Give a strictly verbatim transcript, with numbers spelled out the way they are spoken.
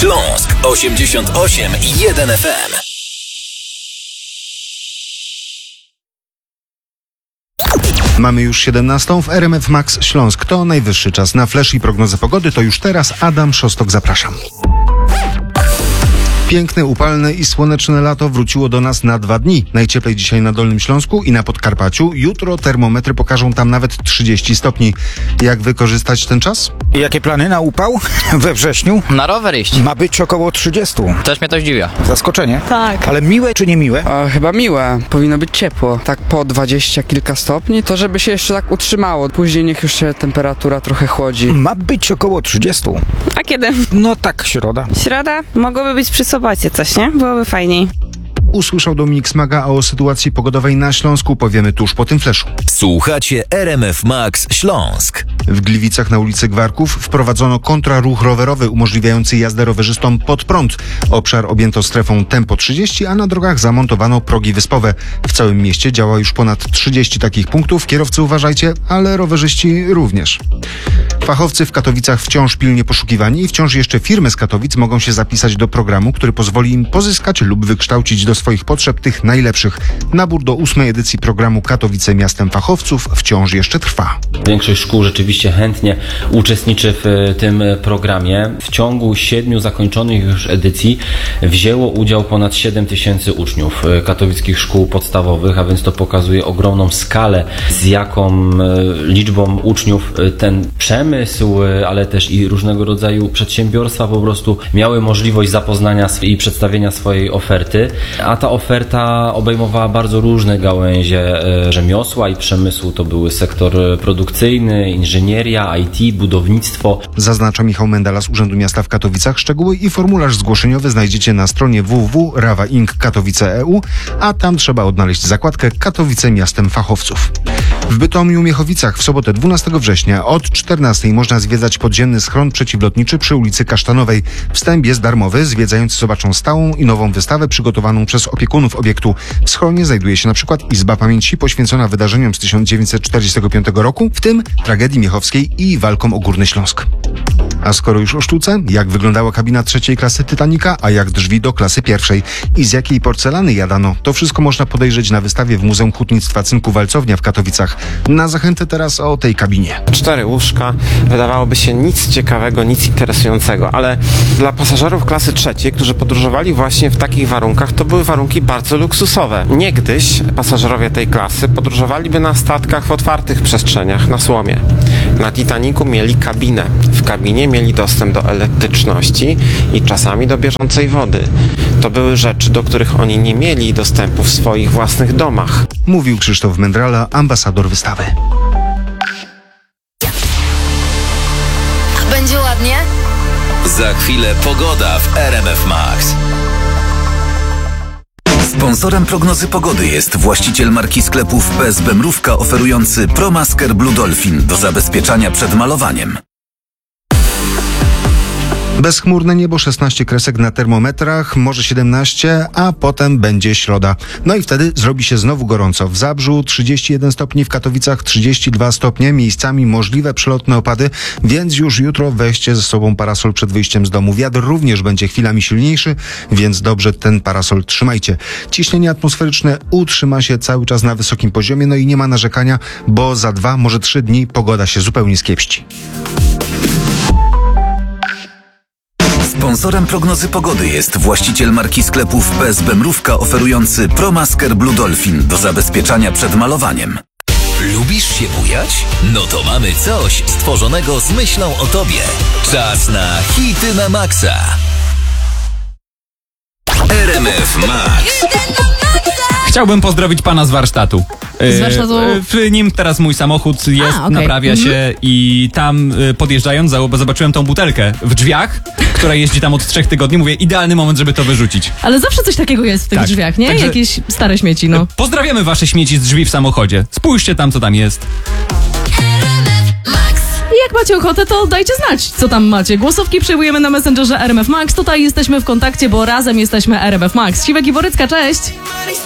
Śląsk osiemdziesiąt osiem i jeden F M. Mamy już siedemnastą w R M F Max Śląsk. To najwyższy czas na flash i prognozę pogody. To już teraz Adam Szostok, zapraszam. Piękne, upalne i słoneczne lato wróciło do nas na dwa dni. Najcieplej dzisiaj na Dolnym Śląsku i na Podkarpaciu. Jutro termometry pokażą tam nawet trzydzieści stopni. Jak wykorzystać ten czas? Jakie plany na upał we wrześniu? Na rower iść. Ma być około trzydziestu. Też mnie to zdziwia. Zaskoczenie. Tak. Ale miłe czy nie miłe? A, chyba miłe. Powinno być ciepło. Tak po dwadzieścia kilka stopni, to żeby się jeszcze tak utrzymało. Później niech już się temperatura trochę chłodzi. Ma być około trzydziestu. A kiedy? No tak, środa. Środa? Mogłoby być przy sobocie coś, nie? Byłoby fajniej. Usłyszał Dominik Smaga, a o sytuacji pogodowej na Śląsku powiemy tuż po tym fleszu. Słuchacie R M F Max Śląsk. W Gliwicach na ulicy Gwarków wprowadzono kontraruch rowerowy umożliwiający jazdę rowerzystom pod prąd. Obszar objęto strefą tempo trzydzieści, a na drogach zamontowano progi wyspowe. W całym mieście działa już ponad trzydzieści takich punktów. Kierowcy uważajcie, ale rowerzyści również. Fachowcy w Katowicach wciąż pilnie poszukiwani i wciąż jeszcze firmy z Katowic mogą się zapisać do programu, który pozwoli im pozyskać lub wykształcić do swoich potrzeb tych najlepszych. Nabór do ósmej edycji programu Katowice Miastem Fachowców wciąż jeszcze trwa. Większość szkół rzeczywiście chętnie uczestniczy w tym programie. W ciągu siedmiu zakończonych już edycji wzięło udział ponad siedem tysięcy uczniów katowickich szkół podstawowych, a więc to pokazuje ogromną skalę, z jaką liczbą uczniów ten przemysł, ale też i różnego rodzaju przedsiębiorstwa po prostu miały możliwość zapoznania i przedstawienia swojej oferty, a ta oferta obejmowała bardzo różne gałęzie rzemiosła i przemysłu. To były sektor produkcyjny, inżynieria, I T, budownictwo. Zaznacza Michał Mendala z Urzędu Miasta w Katowicach. Szczegóły i formularz zgłoszeniowy znajdziecie na stronie w w w kropka rawa inc katowice kropka e u, a tam trzeba odnaleźć zakładkę Katowice Miastem Fachowców. W Bytomiu Miechowicach w sobotę dwunastego września od czternastej można zwiedzać podziemny schron przeciwlotniczy przy ulicy Kasztanowej. Wstęp jest darmowy. Zwiedzający zobaczą stałą i nową wystawę przygotowaną przez opiekunów obiektu. W schronie znajduje się na przykład Izba Pamięci poświęcona wydarzeniom z tysiąc dziewięćset czterdziestego piątego roku, w tym tragedii miechowskiej i walkom o Górny Śląsk. A skoro już o sztuce, jak wyglądała kabina trzeciej klasy Titanica, a jak drzwi do klasy pierwszej i z jakiej porcelany jadano, to wszystko można podejrzeć na wystawie w Muzeum Hutnictwa Cynku Walcownia w Katowicach. Na zachętę teraz o tej kabinie. Cztery łóżka, wydawałoby się nic ciekawego, nic interesującego, ale dla pasażerów klasy trzeciej, którzy podróżowali właśnie w takich warunkach, to były warunki bardzo luksusowe. Niegdyś pasażerowie tej klasy podróżowaliby na statkach w otwartych przestrzeniach, na słomie. Na Titanicu mieli kabinę. W kabinie mieli dostęp do elektryczności i czasami do bieżącej wody. To były rzeczy, do których oni nie mieli dostępu w swoich własnych domach. Mówił Krzysztof Mędrala, ambasador wystawy. A będzie ładnie? Za chwilę pogoda w R M F Max. Sponsorem prognozy pogody jest właściciel marki sklepów P S B Mrówka oferujący ProMasker Blue Dolphin do zabezpieczania przed malowaniem. Bezchmurne niebo, szesnaście kresek na termometrach, może siedemnaście, a potem będzie środa. No i wtedy zrobi się znowu gorąco. W Zabrzu trzydzieści jeden stopni, w Katowicach trzydzieści dwa stopnie, miejscami możliwe przelotne opady, więc już jutro weźcie ze sobą parasol przed wyjściem z domu. Wiatr również będzie chwilami silniejszy, więc dobrze ten parasol trzymajcie. Ciśnienie atmosferyczne utrzyma się cały czas na wysokim poziomie, no i nie ma narzekania, bo za dwa, może trzy dni pogoda się zupełnie skiepści. Sponsorem prognozy pogody jest właściciel marki sklepów P S B Mrówka oferujący ProMasker Blue Dolphin do zabezpieczania przed malowaniem. Lubisz się bujać? No to mamy coś stworzonego z myślą o tobie. Czas na hity na maksa. R M F Max. Chciałbym pozdrowić pana z warsztatu. Z warsztatu? W nim teraz mój samochód jest, A, okay. naprawia się mhm. i tam podjeżdżając zobaczyłem tą butelkę w drzwiach, która jeździ tam od trzech tygodni. Mówię, idealny moment, żeby to wyrzucić. Ale zawsze coś takiego jest w tych tak. drzwiach, nie? Także jakieś stare śmieci, no. Pozdrawiamy wasze śmieci z drzwi w samochodzie. Spójrzcie tam, co tam jest. I jak macie ochotę, to dajcie znać, co tam macie. Głosówki przyjmujemy na Messengerze R M F Max. Tutaj jesteśmy w kontakcie, bo razem jesteśmy R M F Max. Siwek i Borycka, cześć!